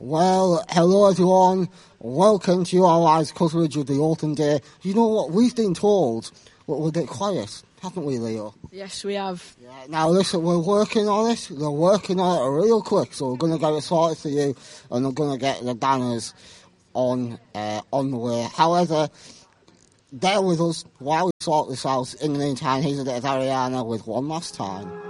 Well, hello everyone. Welcome to our live coverage of the Open Day. You know what? We've been told we're a bit quiet, haven't we, Leo? Yes, we have. Yeah, now listen, we're working on it. We're working on it real quick, so we're going to get it sorted for you, and we're going to get the banners on the way. However, bear with us while we sort this out. In the meantime, here's a bit of Ariana with One Last Time.